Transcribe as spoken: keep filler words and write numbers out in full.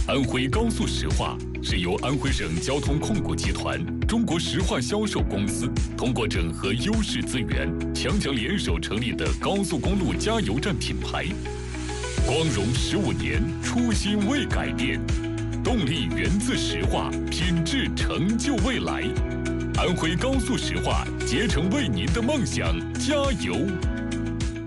安徽高速石化是由安徽省交通控股集团、中国石化销售公司通过整合优势资源，强强联手成立的高速公路加油站品牌。光荣十五年，初心未改变，动力源自石化，品质成就未来。安徽高速石化，竭诚为您的梦想加油。